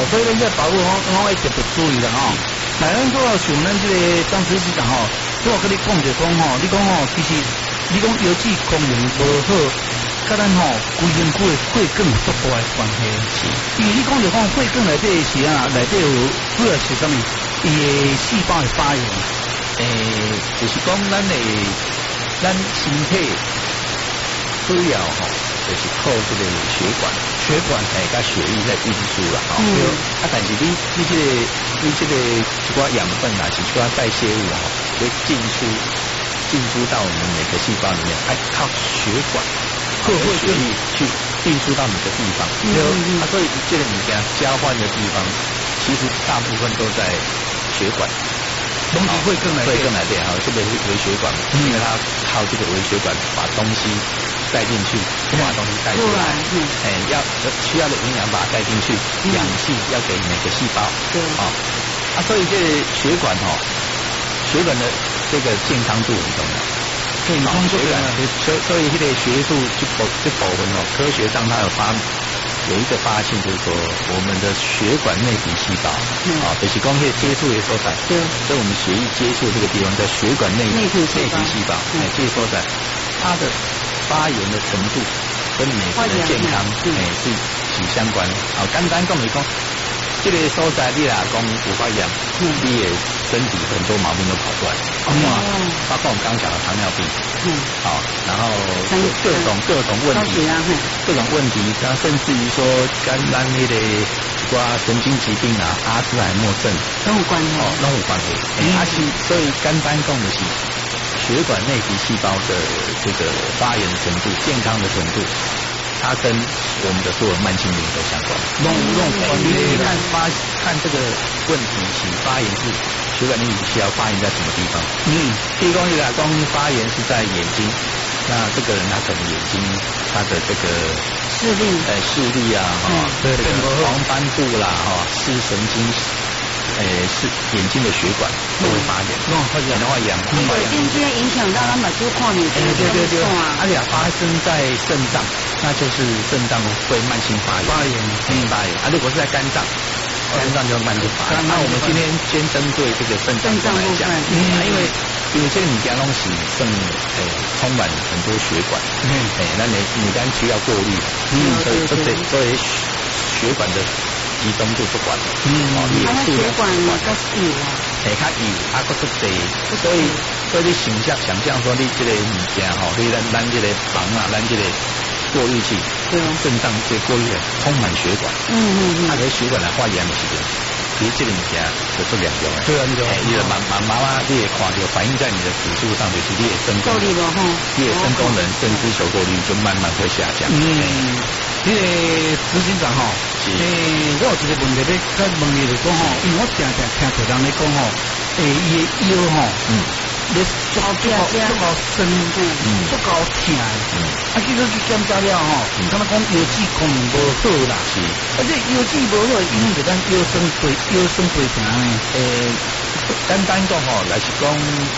所以咱在保护方要特别注意啦吼。来，咱做像咱这个张执行长吼，我跟你讲就讲吼，你讲吼，其实你讲油脂功能无好，甲咱吼规身躯的血管有足大的关系。因为你讲就讲血管内底是啊，内底有主要是啥物？伊的细胞的发炎。 就是讲咱身体主要吼，就是靠这个血管甲血液在运输啦吼。但是你这个一寡养分啊，是一寡代谢物吼，会进出到我们每个细胞里面，还靠血管或血液去运输到每个地方。所以这个物件交换的地方，其实大部分都在血管。 东西会更来电哈，特别是微血管，因为它靠这个微血管把东西带进去，把东西带出来，需要的营养把它带进去，氧气要给每个细胞，所以这血管血管的这个健康度很重要， 健康度所以这个学术这部分科学上它有一个发现，就是说我们的血管内皮细胞就是讲迄接触的所在，所以我们血液接触这个地方在血管内皮细胞，这个所在，它的发炎的程度跟每个人健康是相关的。简单讲就是讲，这个所在你啦讲有发炎，你的身体很多毛病都跑出来，包括我们刚讲的糖尿病，然后各种问题，然后甚至于说肝那个神经疾病啊，阿兹海默症都有关系， 所以肝单讲的是血管内皮细胞的这个发炎程度、健康的程度，它跟我们的所有慢性病都相关。你看这个问题是发炎是血管内皮细胞发炎在什么地方？譬如说你来讲发炎是在眼睛，那这个人他可能眼睛他的这个视力啊，黄斑部啦，视神经。是眼睛的血管都会发炎，会痒， 间接影响到他们就看你对， 而且发生在肾脏，那就是肾脏会慢性发炎，如果是在肝脏就慢性发炎。那我们今天先针对这个肾脏来讲，因为这个物件拢是充满很多血管，那你当然需要过滤，所以血管的集中度不管， 它血管较细较油，个出地，所以你想象说你这个物件你咱这个房啊，咱这个过滤器，肾脏这过滤器充满血管，这血管来发炎的时候，其实这个物件就做严重的，你的慢慢你也看到反映在你的指数上，就是你的肾功能、肾丝球过滤就慢慢会下降。 这个执行长我有一个问题要问你就讲因为我常常听到人咧讲伊的腰你足够深，足够疼，其实去检查了敢若讲腰子功能无好啦，而且腰子无好，影响到咱腰酸背痛简单讲来是讲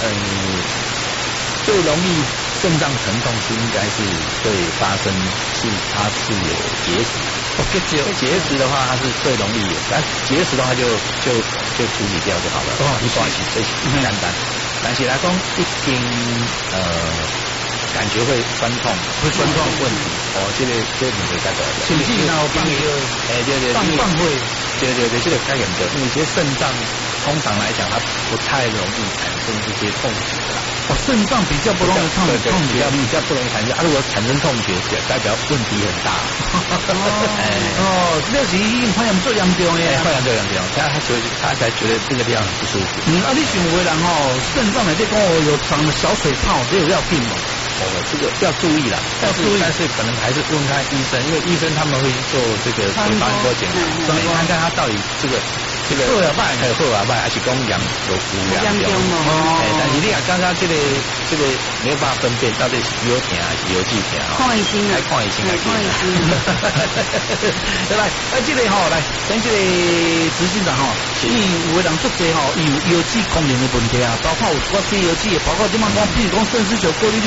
最容易肾脏疼痛是应该是会发生它是有结石，结石的话它是最容易有，但结石的话就处理掉就好了，一刷洗这简单。但是来讲一定感觉会酸痛问题，这个你会代表的。 甚至有放会， 这个该严重，因为这些肾脏通常来讲它不太容易产生这些痛觉啦。 肾脏比较不容易痛觉， 比较不容易产生。如果产生痛觉，代表问题很大。 那是已经发炎最严重的， 他才觉得这个地方很不舒服。 你想有的人肾脏内底讲有长了小水泡，这有要病吗？ 这个要注意啦，但是可能还是问看医生，因为医生他们会做这个血管波检查，看看他到底这个好啊歹，还是讲阳有阳中但是你刚刚这个没有办法分辨到底是腰疼还是腰肌疼， 看医生来看医生。 来，这个来，咱这个执行长因为有的人做这有腰肌功能的问题啊，包括有西腰肌，包括怎么讲，比如讲肾丝球过滤率不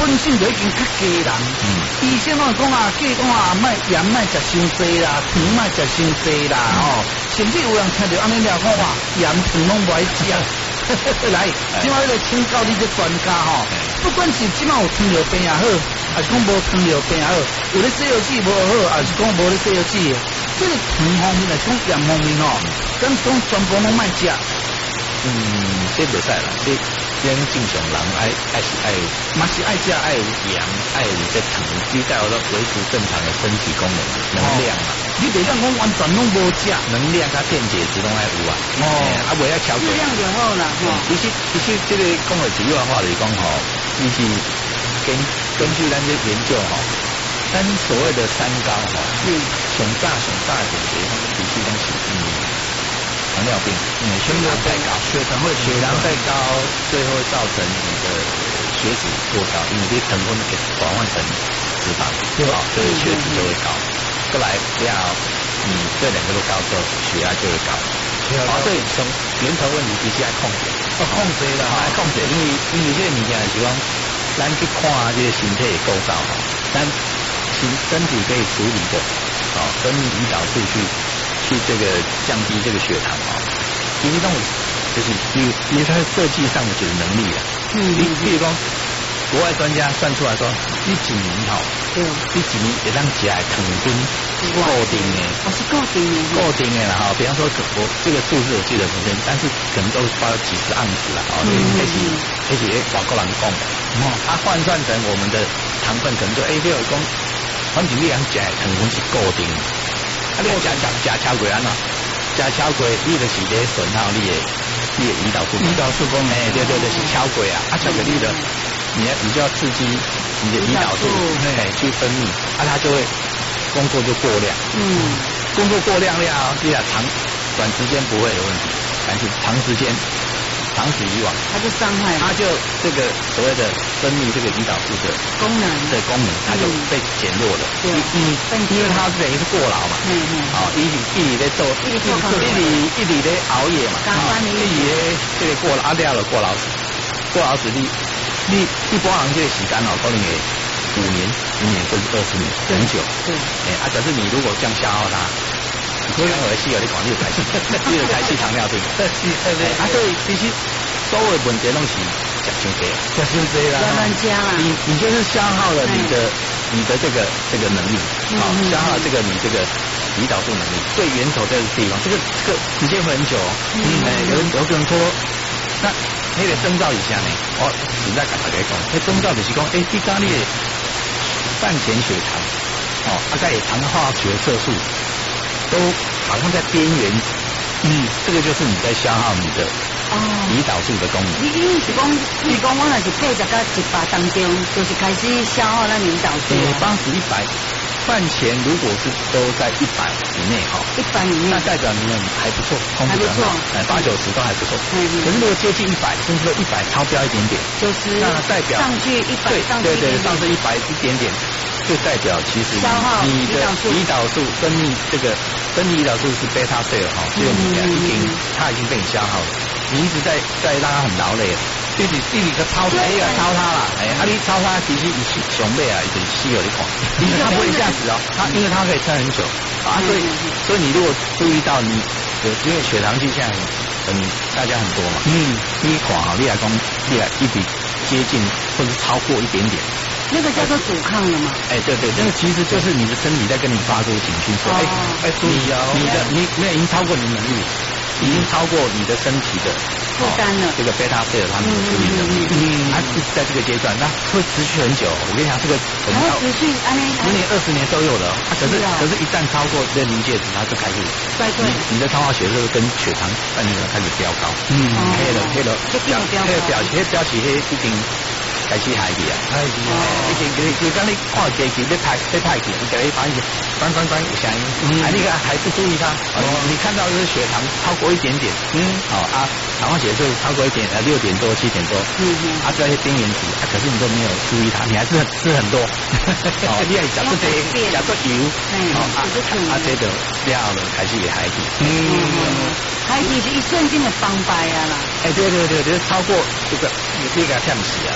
本身就已经较低人，医生讲啊，叫讲啊，卖盐卖食伤济啦，糖卖食伤济啦，甚至有人听到安尼了讲话，盐糖拢不爱食。来，今晚来请教你这专家不管是今晚有糖尿病也好，还是讲无糖尿病也好，有咧西药剂无好，还是讲无咧西药剂，这个糖方面来讲盐方面咱讲全部拢卖食。 这袂使啦，这正常人嘛是爱食爱有盐，爱有这糖，你才有了维持正常的身体功能、能量嘛。 你袂当讲完全拢无食， 能量它电解质拢爱有啊。袂要调节。 质量就好啦。 其实这个讲的一句话就是讲伊是根据咱这研究咱所谓的三高上大的问题，其实拢是糖尿病，血糖太高，血糖太高，最后会造成你的血脂过高，因为这成分给转换成脂肪，所以血脂就会高。过来要你这两个都高之后，血压就会高。所以从源头问题其实要控制，控制，因为这个物件是讲，咱去看这个身体的构造咱身体可以处理的，分泌胰岛素去这个降低这个血糖其实就是因为它设计上的就是能力比如说国外专家算出来说，你一年你一年会当吃的糖分固定的， 是固定的啦比方说我这个数字我记得不清，但是可能都包几十盎司啦那是外国人讲的它换算成我们的糖分可能就比如说反正你吃的糖分是固定的你吃超过吃超过你就是在损耗你的胰岛素功能对是超过超过你就要刺激你的胰岛素去分泌它就会工作就过量工作过量了你短时间不会有问题，但是长时以往它就伤害它就这个所谓的分泌这个胰岛素的功能它就被减弱了因为它等于是过劳嘛一直在做一直在熬夜嘛一直这个过劳掉了过劳死你保养这个时间可能也5年10年甚至20年很久假设你如果这样消耗它所以我的需要你管你就开始糖尿病所以其实所有的问题都是吃伤济啦你就是消耗了你的这个能力消耗这个你这个胰岛素能力最源头在这个地方这个时间会很久有可能说那个征兆以下呢我实在跟大家讲那征兆就是说你刚你的饭前血糖大概糖化学色素都好像在边缘这个就是你在消耗你的胰岛素的功能你是讲我若是80到100当中就是开始消耗咱胰岛素 80、100饭前如果是都在100以内 100以内那代表你还不错控制很好80、90都还不错可是如果接近100甚至100超标一点点就是那代表上去100上去对上至100一点点就代表其实你的胰岛素分泌胰岛素是贝塔塞尔这个物件它已经被你消耗了你一直在让它很劳累这是个超它啦你超它其实熊背已经稀有一款你就不会这样子因为它可以撑很久所以你如果注意到你因为血糖计现在大家很多嘛第一款你来讲你来一笔接近或者超过一点点那个叫做阻抗了嘛对那个其实就是你的身体在跟你发出警讯说你已经超过你能力已经超过你的身体的负担了这个贝塔塞尔他们的处理能力它是在这个阶段那会持续很久我跟你讲这个我们要持续 10年20年都有的可是一旦超过这临界值它就开始衰退你的糖化血色跟血糖半年开始飙高黑了标起黑一定开始海底你刚你看阶级被派去你给他发现翻有声音你还不注意它你看到是血糖超过一点点糖化血色超过一点6点多7点多这些边缘值可是你都没有注意它你还是吃很多你还假做油这个料了开始也海底海底是一瞬间的崩败啦对就是超过这个你给它骗死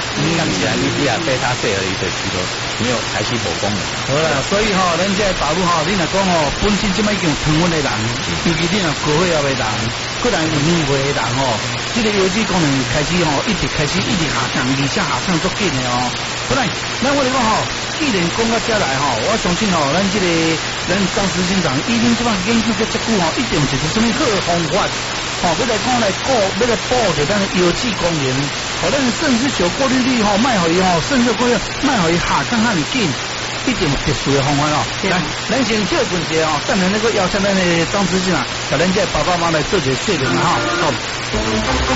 起来你也被他睡而已的时候，没有开始无功能。 好啦，所以咱这大陆你若讲本身这么已经有糖分的人，尤其你若高血压的人，个人有年岁的人这个油脂功能开始一直下降，而且下降足紧的本来咱我哋讲既然讲到这来我相信咱这个张执行长已经这么研究这久一定是什么好的方法要来讲来保着咱的油脂功能，咱甚至小过滤率卖互伊甚至过滤卖互伊下降遐尼紧，一定有特殊的方法来，咱先休困一下等下那个邀请咱的张执行长，甲咱这爸爸妈妈来做一个说明好。